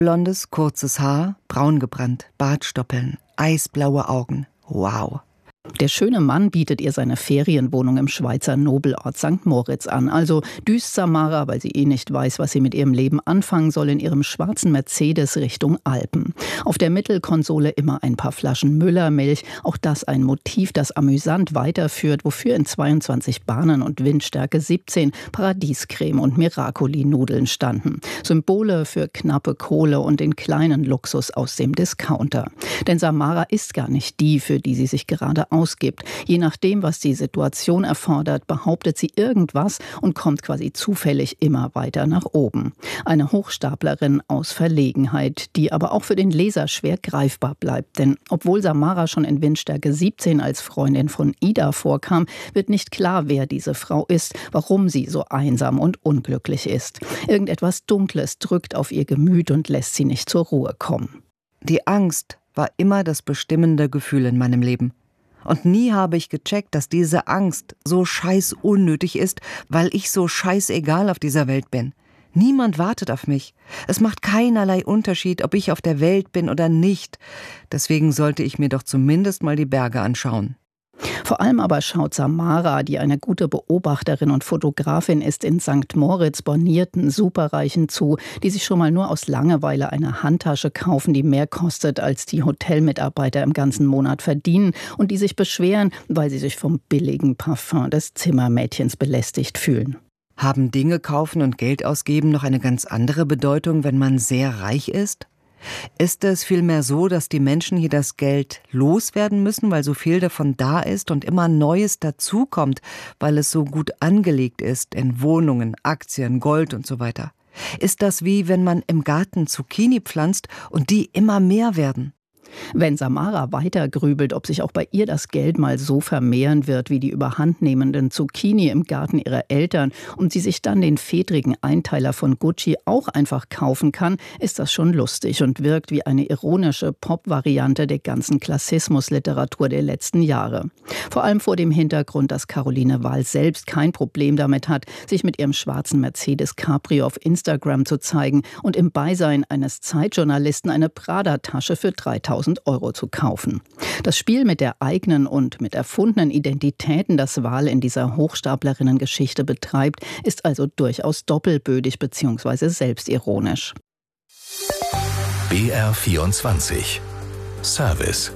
Blondes, kurzes Haar, braun gebrannt, Bartstoppeln, eisblaue Augen. Wow. Der schöne Mann bietet ihr seine Ferienwohnung im Schweizer Nobelort St. Moritz an. Also düst Samara, weil sie nicht weiß, was sie mit ihrem Leben anfangen soll, in ihrem schwarzen Mercedes Richtung Alpen. Auf der Mittelkonsole immer ein paar Flaschen Müllermilch. Auch das ein Motiv, das amüsant weiterführt, wofür in 22 Bahnen und Windstärke 17 Paradiescreme und Miracoli-Nudeln standen. Symbole für knappe Kohle und den kleinen Luxus aus dem Discounter. Denn Samara ist gar nicht die, für die sie sich gerade ausgibt. Je nachdem, was die Situation erfordert, behauptet sie irgendwas und kommt quasi zufällig immer weiter nach oben. Eine Hochstaplerin aus Verlegenheit, die aber auch für den Leser schwer greifbar bleibt. Denn obwohl Samara schon in Windstärke 17 als Freundin von Ida vorkam, wird nicht klar, wer diese Frau ist, warum sie so einsam und unglücklich ist. Irgendetwas Dunkles drückt auf ihr Gemüt und lässt sie nicht zur Ruhe kommen. Die Angst war immer das bestimmende Gefühl in meinem Leben. Und nie habe ich gecheckt, dass diese Angst so scheiß unnötig ist, weil ich so scheißegal auf dieser Welt bin. Niemand wartet auf mich. Es macht keinerlei Unterschied, ob ich auf der Welt bin oder nicht. Deswegen sollte ich mir doch zumindest mal die Berge anschauen. Vor allem aber schaut Samara, die eine gute Beobachterin und Fotografin ist, in St. Moritz bornierten Superreichen zu, die sich schon mal nur aus Langeweile eine Handtasche kaufen, die mehr kostet, als die Hotelmitarbeiter im ganzen Monat verdienen und die sich beschweren, weil sie sich vom billigen Parfum des Zimmermädchens belästigt fühlen. Haben Dinge kaufen und Geld ausgeben noch eine ganz andere Bedeutung, wenn man sehr reich ist? Ist es vielmehr so, dass die Menschen hier das Geld loswerden müssen, weil so viel davon da ist und immer Neues dazukommt, weil es so gut angelegt ist in Wohnungen, Aktien, Gold und so weiter? Ist das wie wenn man im Garten Zucchini pflanzt und die immer mehr werden? Wenn Samara weiter grübelt, ob sich auch bei ihr das Geld mal so vermehren wird wie die überhandnehmenden Zucchini im Garten ihrer Eltern und sie sich dann den fedrigen Einteiler von Gucci auch einfach kaufen kann, ist das schon lustig und wirkt wie eine ironische Pop-Variante der ganzen Klassismusliteratur der letzten Jahre. Vor allem vor dem Hintergrund, dass Caroline Wahl selbst kein Problem damit hat, sich mit ihrem schwarzen Mercedes Cabrio auf Instagram zu zeigen und im Beisein eines Zeitjournalisten eine Prada-Tasche für 3.000 € zu kaufen. Das Spiel mit der eigenen und mit erfundenen Identitäten, das Wahl in dieser Hochstaplerinnen-Geschichte betreibt, ist also durchaus doppelbödig bzw. selbstironisch. BR24 Service.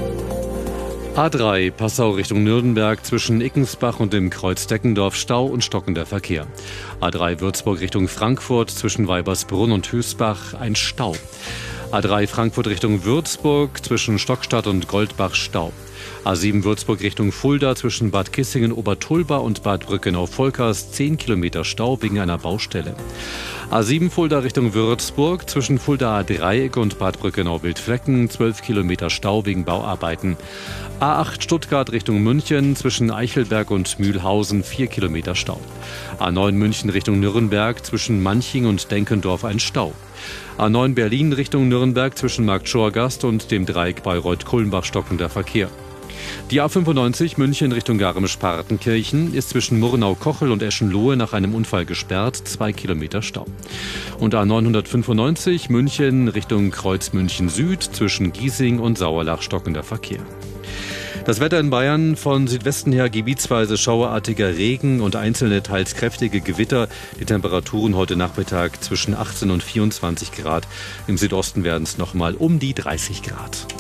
A3 Passau Richtung Nürnberg zwischen Ickensbach und dem Kreuz Deckendorf Stau und stockender Verkehr. A3 Würzburg Richtung Frankfurt zwischen Weibersbrunn und Hüßbach ein Stau. A3 Frankfurt Richtung Würzburg zwischen Stockstadt und Goldbach Stau. A7 Würzburg Richtung Fulda zwischen Bad Kissingen-Obertulba und Bad Brückenau-Volkers 10 Kilometer Stau wegen einer Baustelle. A7 Fulda Richtung Würzburg zwischen Fuldaer Dreieck und Bad Brückenau-Wildflecken 12 Kilometer Stau wegen Bauarbeiten. A8 Stuttgart Richtung München zwischen Eichelberg und Mühlhausen 4 Kilometer Stau. A9 München Richtung Nürnberg zwischen Manching und Denkendorf ein Stau. A9 Berlin Richtung Nürnberg zwischen Markt Schorgast und dem Dreieck Bayreuth-Kulmbach stockender Verkehr. Die A95 München Richtung Garmisch-Partenkirchen ist zwischen Murnau-Kochel und Eschenlohe nach einem Unfall gesperrt, 2 Kilometer Stau. Und A995 München Richtung Kreuz München Süd zwischen Giesing und Sauerlach stockender Verkehr. Das Wetter in Bayern: von Südwesten her gebietsweise schauerartiger Regen und einzelne teils kräftige Gewitter. Die Temperaturen heute Nachmittag zwischen 18 und 24 Grad. Im Südosten werden es nochmal um die 30 Grad.